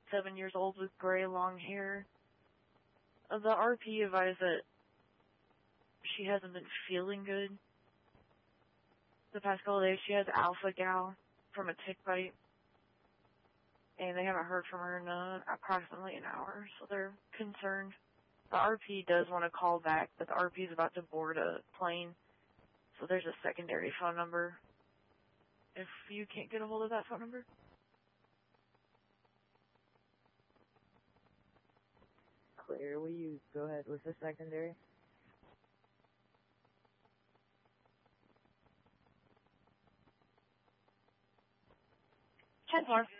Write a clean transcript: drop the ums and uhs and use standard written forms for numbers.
7 years old with gray long hair. The RP advised that she hasn't been feeling good. The past couple of days she has alpha-gal from a tick bite. And they haven't heard from her in approximately an hour, so they're concerned. The RP does want to call back, but the RP is about to board a plane, so there's a secondary phone number. If you can't get a hold of that phone number. Clear, will you go ahead with the secondary? 10-4.